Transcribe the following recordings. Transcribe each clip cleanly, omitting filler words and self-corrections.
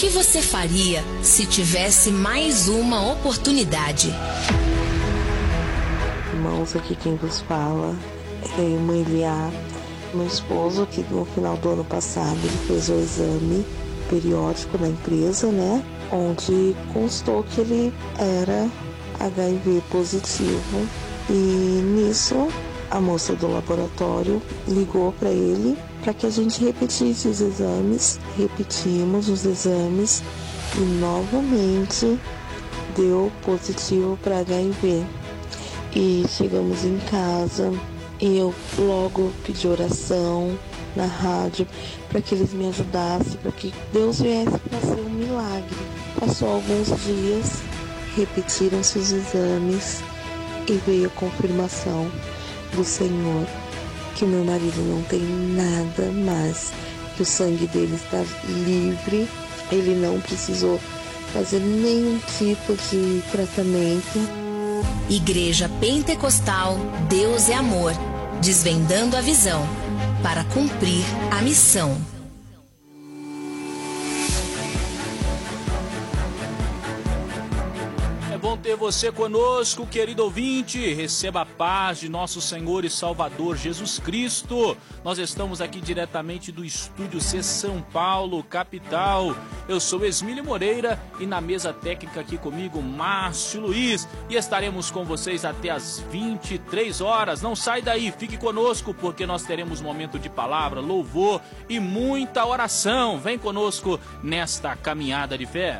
que você faria se tivesse mais uma oportunidade? Irmãos, aqui quem vos fala é a irmã Eliá, meu esposo, que no final do ano passado ele fez o exame periódico na empresa, né? Onde constou que ele era HIV positivo. E nisso, a moça do laboratório ligou para ele para que a gente repetisse os exames. Repetimos os exames e novamente deu positivo para HIV. E chegamos em casa e eu logo pedi oração na rádio para que eles me ajudassem, para que Deus viesse para ser um milagre. Passou alguns dias, repetiram-se os exames e veio a confirmação do Senhor que meu marido não tem nada mais, que o sangue dele está livre, ele não precisou fazer nenhum tipo de tratamento. Igreja Pentecostal Deus é Amor, desvendando a visão para cumprir a missão. É bom ter você conosco, querido ouvinte. Receba a paz de nosso Senhor e Salvador Jesus Cristo. Nós estamos aqui diretamente do Estúdio C São Paulo, capital. Eu sou Esmílio Moreira e na mesa técnica aqui comigo, Márcio Luiz. E estaremos com vocês até às 23 horas. Não sai daí, fique conosco porque nós teremos momento de palavra, louvor e muita oração. Vem conosco nesta caminhada de fé.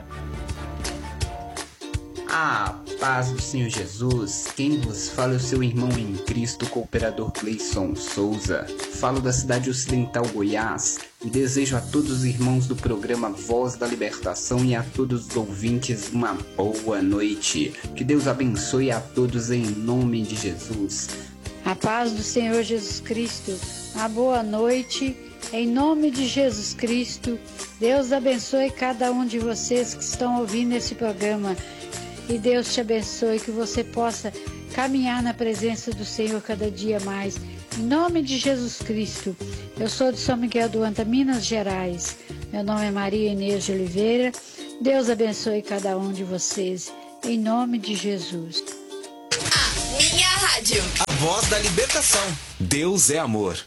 A paz do Senhor Jesus, quem vos fala é o seu irmão em Cristo, cooperador Cleison Souza. Falo da cidade ocidental Goiás e desejo a todos os irmãos do programa Voz da Libertação e a todos os ouvintes uma boa noite. Que Deus abençoe a todos em nome de Jesus. A paz do Senhor Jesus Cristo, uma boa noite. Em nome de Jesus Cristo, Deus abençoe cada um de vocês que estão ouvindo esse programa. E Deus te abençoe, que você possa caminhar na presença do Senhor cada dia mais. Em nome de Jesus Cristo. Eu sou de São Miguel do Anta, Minas Gerais. Meu nome é Maria Inês de Oliveira. Deus abençoe cada um de vocês. Em nome de Jesus. A minha rádio. A voz da libertação. Deus é amor.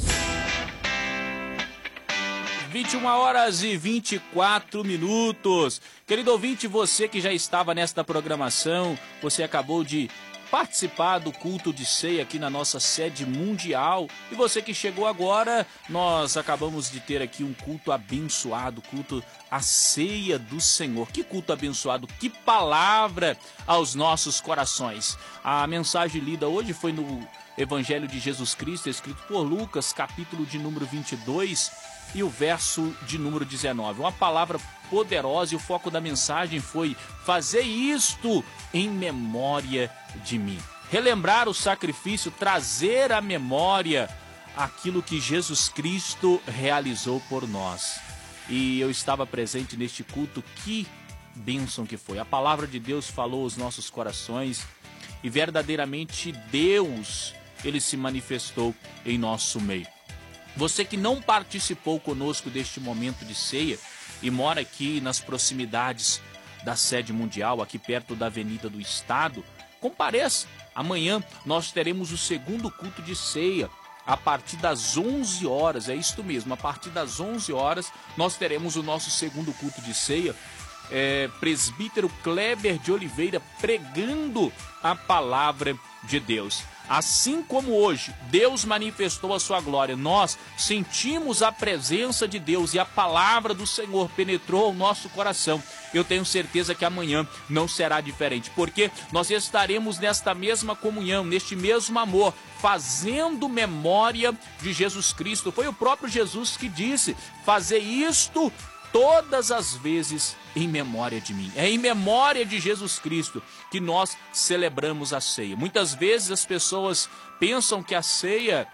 21 horas e 24 minutos. Querido ouvinte, você que já estava nesta programação, você acabou de participar do culto de ceia aqui na nossa sede mundial. E você que chegou agora, nós acabamos de ter aqui um culto abençoado, culto à ceia do Senhor. Que culto abençoado, que palavra aos nossos corações. A mensagem lida hoje foi no Evangelho de Jesus Cristo, escrito por Lucas, capítulo de número 22 e o verso de número 19. Uma palavra poderosa e o foco da mensagem foi: fazer isto em memória de mim. Relembrar o sacrifício, trazer à memória aquilo que Jesus Cristo realizou por nós. E eu estava presente neste culto, que bênção que foi. A palavra de Deus falou aos nossos corações e verdadeiramente Deus, Ele se manifestou em nosso meio. Você que não participou conosco deste momento de ceia e mora aqui nas proximidades da sede mundial, aqui perto da Avenida do Estado, compareça. Amanhã nós teremos o segundo culto de ceia, a partir das 11 horas, é isto mesmo, a partir das 11 horas nós teremos o nosso segundo culto de ceia. Presbítero Kleber de Oliveira pregando a palavra de Deus. Assim como hoje Deus manifestou a sua glória, nós sentimos a presença de Deus e a palavra do Senhor penetrou o nosso coração. Eu tenho certeza que amanhã não será diferente, porque nós estaremos nesta mesma comunhão, neste mesmo amor, fazendo memória de Jesus Cristo. Foi o próprio Jesus que disse: fazer isto todas as vezes em memória de mim. É em memória de Jesus Cristo que nós celebramos a ceia. Muitas vezes as pessoas pensam que a ceia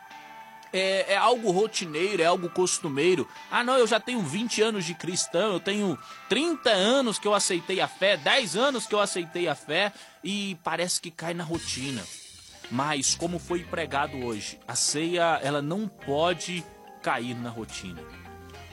é algo rotineiro, é algo costumeiro. Ah, não, eu já tenho 20 anos de cristão, eu tenho 30 anos que eu aceitei a fé, 10 anos que eu aceitei a fé, e parece que cai na rotina. Mas, como foi pregado hoje, a ceia, ela não pode cair na rotina.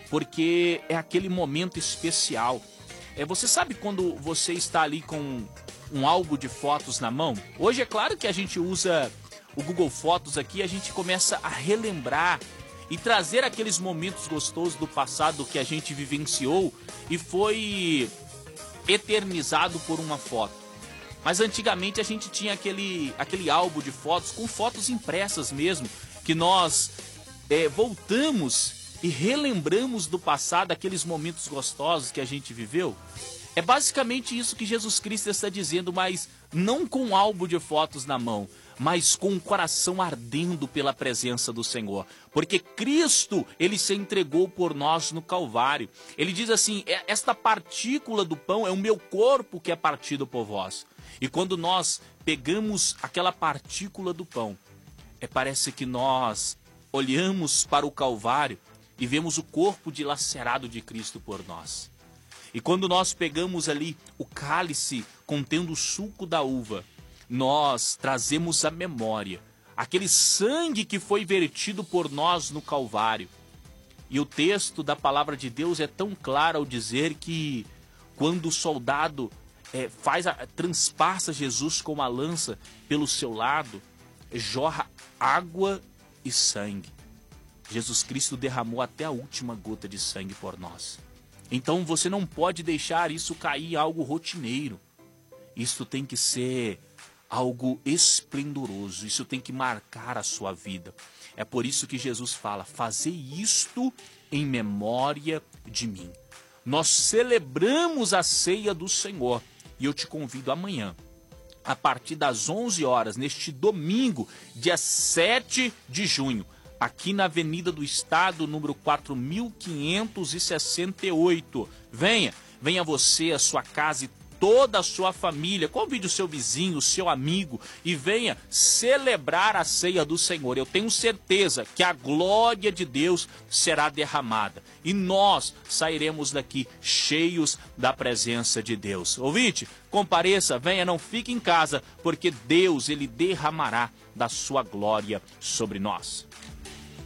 porque é aquele momento especial. Você sabe quando você está ali com um álbum de fotos na mão? Hoje é claro que a gente usa o Google Fotos aqui, a gente começa a relembrar e trazer aqueles momentos gostosos do passado que a gente vivenciou e foi eternizado por uma foto. Mas antigamente a gente tinha aquele álbum de fotos com fotos impressas mesmo, que nós voltamos e relembramos do passado, aqueles momentos gostosos que a gente viveu. É basicamente isso que Jesus Cristo está dizendo, mas não com um álbum de fotos na mão, mas com o coração ardendo pela presença do Senhor. Porque Cristo, ele se entregou por nós no Calvário. Ele diz assim, esta partícula do pão é o meu corpo que é partido por vós. E quando nós pegamos aquela partícula do pão, parece que nós olhamos para o Calvário e vemos o corpo dilacerado de Cristo por nós. E quando nós pegamos ali o cálice contendo o suco da uva, nós trazemos à memória aquele sangue que foi vertido por nós no Calvário. E o texto da palavra de Deus é tão claro ao dizer que quando o soldado transpassa Jesus com uma lança pelo seu lado, jorra água e sangue. Jesus Cristo derramou até a última gota de sangue por nós. Então você não pode deixar isso cair em algo rotineiro. Isso tem que ser algo esplendoroso, isso tem que marcar a sua vida. É por isso que Jesus fala, fazei isto em memória de mim. Nós celebramos a ceia do Senhor e eu te convido amanhã, a partir das 11 horas, neste domingo, dia 7 de junho, aqui na Avenida do Estado, número 4568. Venha você, a sua casa e toda a sua família. Convide o seu vizinho, o seu amigo e venha celebrar a ceia do Senhor. Eu tenho certeza que a glória de Deus será derramada e nós sairemos daqui cheios da presença de Deus. Ouvinte, compareça, venha, não fique em casa, porque Deus, ele derramará da sua glória sobre nós.